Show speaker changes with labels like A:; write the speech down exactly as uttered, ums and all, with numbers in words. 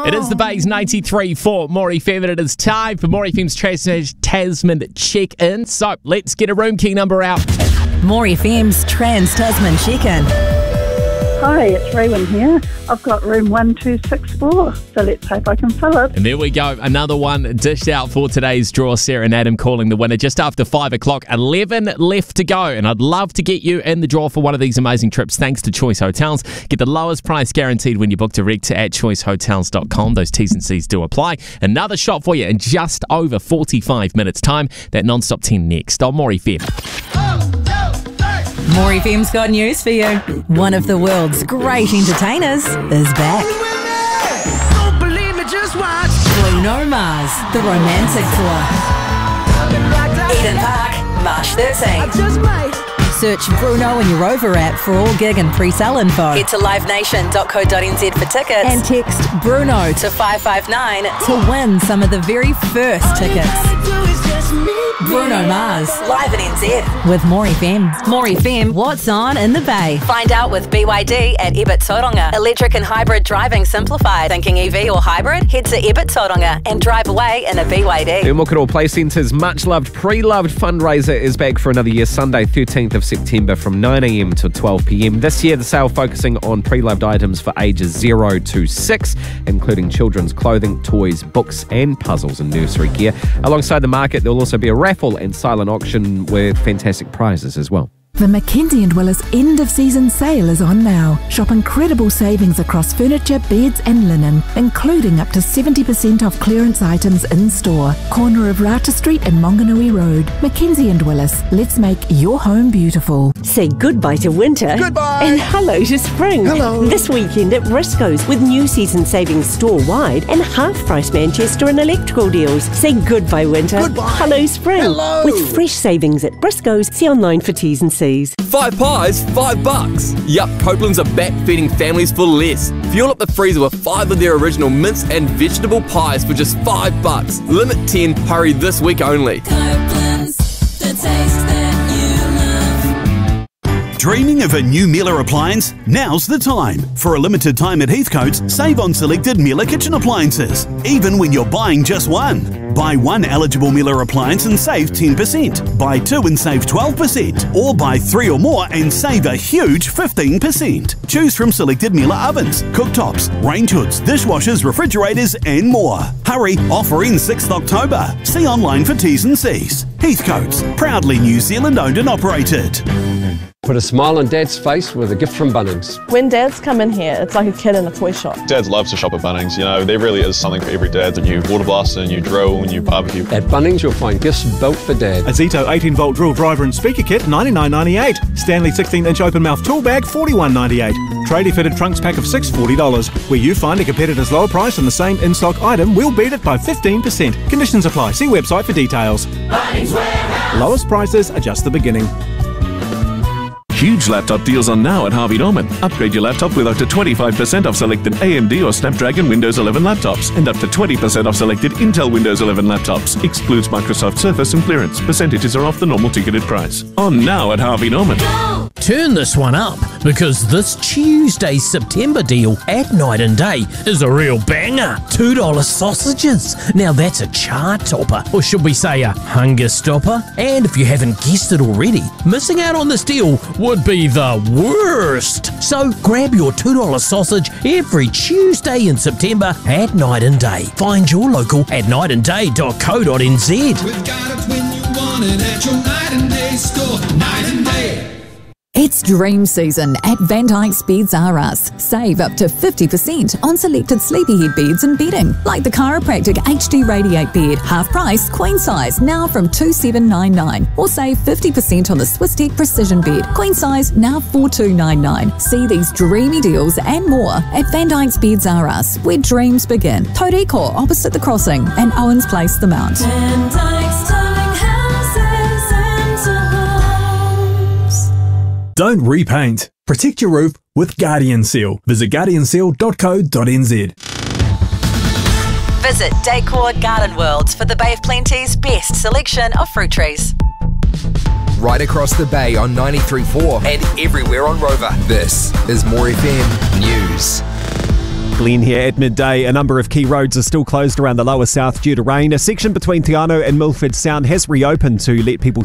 A: It is the Bay's ninety-three for More F M, and it is time for More F M's Trans Tasman check-in. So let's get a room key number out.
B: More F M's Trans Tasman check-in.
C: Hi, it's Raywin here. I've got room one two six four, so let's hope I can fill it.
A: And there we go, another one dished out for today's draw. Sarah and Adam calling the winner just after five o'clock. eleven left to go, and I'd love to get you in the draw for one of these amazing trips thanks to Choice Hotels. Get the lowest price guaranteed when you book direct at choice hotels dot com. Those T's and C's do apply. Another shot for you in just over forty-five minutes time. That non-stop ten next on More F M.
B: More F M's got news for you. One of the world's great entertainers is back.
D: Don't believe me, just watch.
B: Bruno Mars, the romantic tour. Eden Park, March thirteenth.
D: Just might.
B: Search Bruno in your Rover app for all gig and pre-sale info. Head to live nation dot co dot n z for tickets and text Bruno to five five nine to win some of the very first tickets. Bruno Mars, live at N Z with More F M. More F M, what's on in the Bay? Find out with B Y D at Ebert Tauranga. Electric and hybrid driving simplified. Thinking E V or hybrid? Head to Ebert Tauranga and drive away in a B Y D.
E: Umokoro Play Centre's much-loved, pre-loved fundraiser is back for another year, Sunday, thirteenth of September from nine a m to twelve p m. This year, the sale focusing on pre-loved items for ages zero to six, including children's clothing, toys, books and puzzles and nursery gear. Alongside the market, there will also be a raffle and silent auction with fantastic prizes as well.
F: The Mackenzie and Willis end of season sale is on now. Shop incredible savings across furniture, beds and linen, including up to seventy percent off clearance items in store. Corner of Rata Street and Monganui Road. Mackenzie and Willis, let's make your home beautiful.
G: Say goodbye to winter.
D: Goodbye.
G: And hello to spring.
D: Hello.
G: This weekend at Briscoe's with new season savings store-wide and half-price Manchester and electrical deals. Say goodbye winter.
D: Goodbye.
G: Hello spring.
D: Hello.
G: With fresh savings at Briscoe's. See online for T's and C's.
H: Five pies, five bucks. Yup, Copeland's are back feeding families for less. Fuel up the freezer with five of their original mince and vegetable pies for just five bucks. Limit ten, hurry this week only.
I: Copeland's, the taste that you love.
J: Dreaming of a new Miele appliance? Now's the time. For a limited time at Heathcote's, save on selected Miele kitchen appliances, even when you're buying just one. Buy one eligible Miele appliance and save ten percent. Buy two and save twelve percent. Or buy three or more and save a huge fifteen percent. Choose from selected Miele ovens, cooktops, range hoods, dishwashers, refrigerators and more. Hurry, offer ends sixth of October. See online for T's and C's. Heathcote's, proudly New Zealand owned and operated.
K: Put a smile on Dad's face with a gift from Bunnings.
L: When dads come in here, it's like a kid in a toy shop.
M: Dads love to shop at Bunnings. You know, there really is something for every dad. The new water blaster, a new drill, a new barbecue.
K: At Bunnings, you'll find gifts built for Dad.
N: A Zito eighteen volt drill driver and speaker kit, ninety-nine ninety-eight. Stanley sixteen inch open mouth tool bag, forty-one ninety-eight. Tradie fitted trunks pack of six, forty dollars. Where you find a competitor's lower price on the same in-stock item, we'll beat it by fifteen percent. Conditions apply. See website for details.
I: Bunnings Warehouse.
N: Lowest prices are just the beginning.
O: Huge laptop deals on now at Harvey Norman. Upgrade your laptop with up to twenty-five percent off selected A M D or Snapdragon Windows eleven laptops and up to twenty percent off selected Intel Windows eleven laptops. Excludes Microsoft Surface and clearance. Percentages are off the normal ticketed price. On now at Harvey Norman.
P: Turn this one up, because this Tuesday's September deal at Night and Day is a real banger. two dollar sausages. Now that's a chart topper, or should we say a hunger stopper? And if you haven't guessed it already, missing out on this deal would be the worst. So grab your two dollar sausage every Tuesday in September at Night and Day. Find your local at night and day dot co dot n z.
I: We've got it when you want it at your Night and Day store. Night and Day.
Q: It's dream season at Van Dyke's Beds R Us. Save up to fifty percent on selected sleepyhead beds and bedding, like the Chiropractic H D Radiate bed, half price, queen size, now from two seven nine nine. Or save fifty percent on the Swisstech Precision bed, queen size, now four two nine nine. See these dreamy deals and more at Van Dyke's Beds R Us, where dreams begin. Tauriko opposite the crossing and Owens Place, the Mount.
I: Van Dyke's Darling Houses and Homes.
N: Don't repaint. Protect your roof with Guardian Seal. Visit guardian seal dot co dot n z.
B: Visit Decor Garden Worlds for the Bay of Plenty's best selection of fruit trees.
R: Right across the bay on ninety-three point four and everywhere on Rover. This is More F M News.
S: Glenn here at midday. A number of key roads are still closed around the lower south due to rain. A section between Te Anau and Milford Sound has reopened to let people